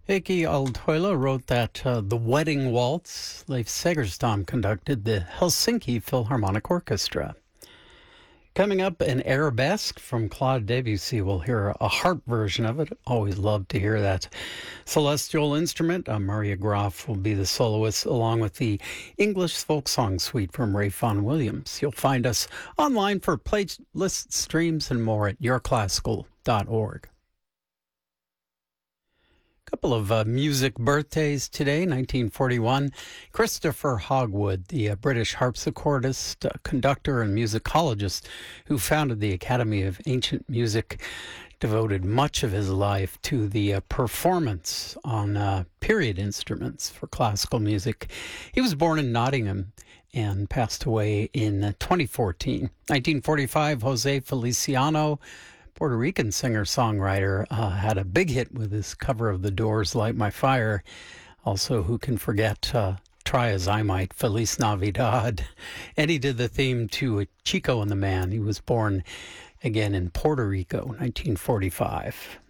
Heikki Aaltoila wrote that The Wedding Waltz. Leif Segerstam conducted the Helsinki Philharmonic Orchestra. Coming up, an arabesque from Claude Debussy. We'll hear a harp version of it. Always love to hear that celestial instrument. Maria Graf will be the soloist, along with the English folk song suite from Ray Vaughan Williams. You'll find us online for playlists, streams, and more at yourclassical.org. Couple of music birthdays today. 1941, Christopher Hogwood, the British harpsichordist, conductor, and musicologist who founded the Academy of Ancient Music, devoted much of his life to the performance on period instruments for classical music. He was born in Nottingham and passed away in 2014. 1945, Jose Feliciano, Puerto Rican singer-songwriter, had a big hit with his cover of The Doors' Light My Fire. Also, who can forget Try As I Might, Feliz Navidad. And he did the theme to Chico and the Man. He was born again in Puerto Rico, 1945.